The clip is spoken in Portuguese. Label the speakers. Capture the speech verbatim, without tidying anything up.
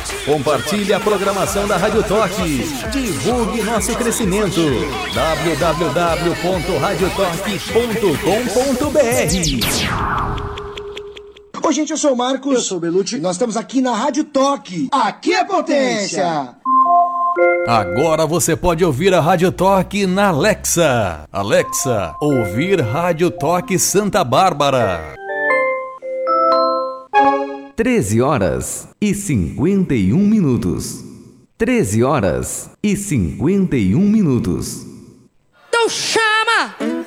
Speaker 1: Compartilhe a programação da Rádio Toque. Divulgue nosso crescimento. w w w ponto rádio toque ponto com ponto b r.
Speaker 2: Oi, gente, eu sou o Marcos.
Speaker 3: Eu sou o Belucci.
Speaker 2: E nós estamos aqui na Rádio Toque. Aqui é potência.
Speaker 1: Agora você pode ouvir a Rádio Toque na Alexa. Alexa, ouvir Rádio Toque Santa Bárbara.
Speaker 4: treze horas e cinquenta e um minutos. treze horas e cinquenta e um minutos.
Speaker 5: Então chama!